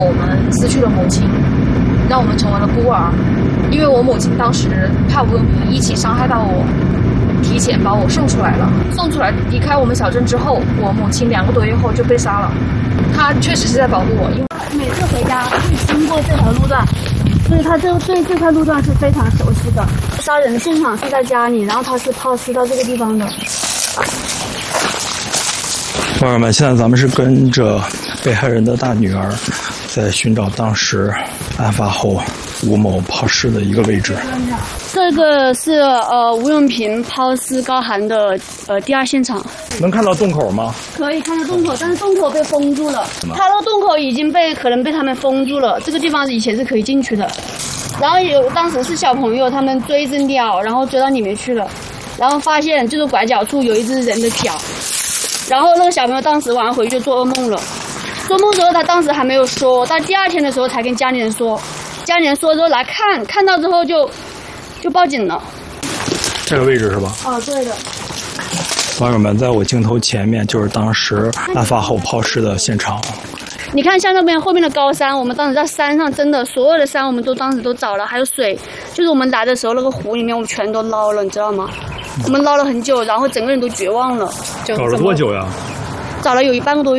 我们失去了母亲，让我们成为了孤儿。因为我母亲当时怕吴永平一起伤害到我，提前把我送出来了。送出来离开我们小镇之后，我母亲2个多月后就被杀了。她确实是在保护我，因为每次回家会经过这条路段，所以他对这块路段是非常熟悉的。杀人现场是在家里，然后他是抛尸到这个地方的。 朋友们，现在咱们是跟着被害人的大女儿，在寻找当时案发后吴某抛尸的一个位置。 这个是吴永平抛尸高寒的第2现场。 能看到洞口吗？ 可以看到洞口，但是洞口被封住了。他的洞口已经可能被他们封住了。这个地方以前是可以进去的。然后当时是小朋友，他们追只鸟，然后追到里面去了，然后发现就是拐角处有一只人的脚。然后那个小朋友当时晚上回去就做噩梦了，做梦之后他当时还没有说，到第2天的时候才跟家里人说，家里人说之后来看到之后就报警了。 这个位置是吧？ 哦，对的。 网友们，在我镜头前面就是当时案发后抛尸的现场。 你看像那边后面的高山，我们当时在山上，真的所有的山我们当时都找了，还有水，就是我们来的时候那个湖里面我们全都捞了，你知道吗？我们捞了很久，然后整个人都绝望了。 找了多久呀？ 找了有半个多月。